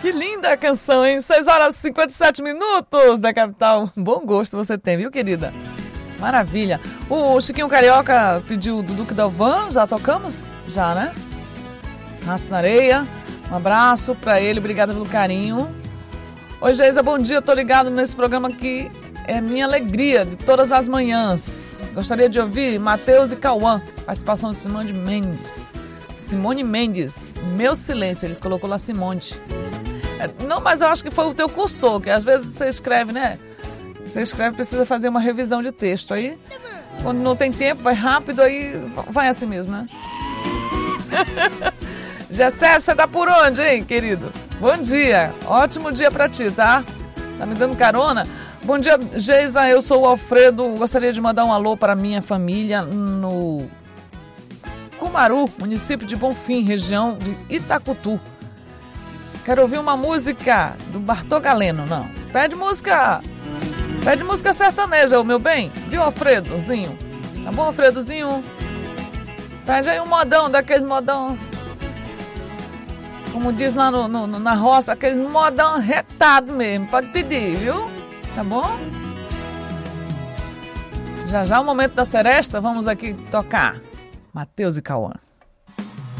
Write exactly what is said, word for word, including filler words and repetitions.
Que linda a canção, hein? seis horas e cinquenta e sete minutos da capital. Bom gosto você tem, viu, querida? Maravilha. O Chiquinho Carioca pediu do Duque Dalvan. Já tocamos? Já, né? Rasta na Areia. Um abraço pra ele. Obrigada pelo carinho. Oi, Geisa, bom dia. Tô ligado nesse programa que é minha alegria de todas as manhãs. Gostaria de ouvir Matheus e Cauã. Participação de Simone Mendes. Simone Mendes. Meu silêncio. Ele colocou lá Simone. É, não, mas eu acho que foi o teu cursor, que às vezes você escreve, né? Você escreve, precisa fazer uma revisão de texto. Aí, quando não tem tempo, vai rápido, aí vai assim mesmo, né? Gessé, você tá por onde, hein, querido? Bom dia. Ótimo dia pra ti, tá? Tá me dando carona? Bom dia, Geisa. Eu sou o Alfredo. Gostaria de mandar um alô para minha família no Cumaru, município de Bonfim, região de Itacutu. Quero ouvir uma música do Bartô Galeno. Não, pede música. Pede música sertaneja, o meu bem. Viu, Alfredozinho? Tá bom, Alfredozinho? Pede aí um modão, daqueles modão. Como diz lá no, no, na roça, aqueles modão retado mesmo. Pode pedir, viu? Tá bom? Já já o momento da seresta, vamos aqui tocar Matheus e Cauã.